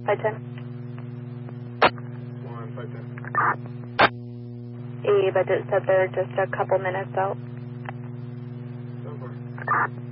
A budget said they're just a couple minutes out.